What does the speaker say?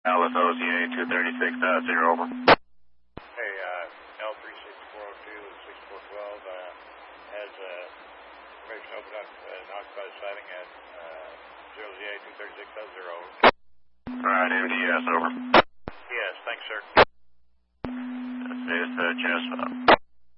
Alice OZA 236.0, over. Hey, L36402 6412 has information open up an occupied sighting at 0ZA 236.0, over. Alright, MDS, over. Yes, thanks, sir. This is Chestnut.